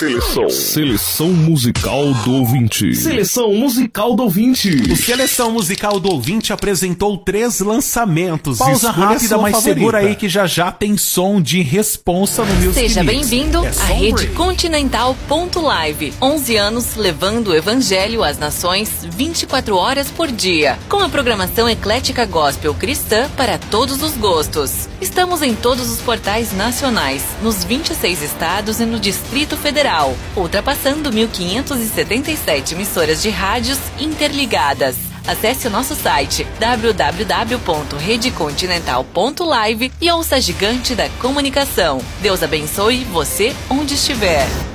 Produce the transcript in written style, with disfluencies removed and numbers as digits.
Seleção musical do ouvinte. Seleção musical do ouvinte. O Seleção Musical do Ouvinte apresentou 3 lançamentos. Pausa rápida, mas favorita. segura aí que já tem som de responsa no Music Seja Mix. bem-vindo à Rede break. Continental.live. 11 anos levando o evangelho às nações 24 horas por dia. Com a programação eclética gospel cristã para todos os gostos. Estamos em todos os portais nacionais, nos 26 estados e no Distrito Federal, ultrapassando 1.577 emissoras de rádios interligadas. Acesse o nosso site www.redecontinental.live e ouça a gigante da comunicação. Deus abençoe você onde estiver.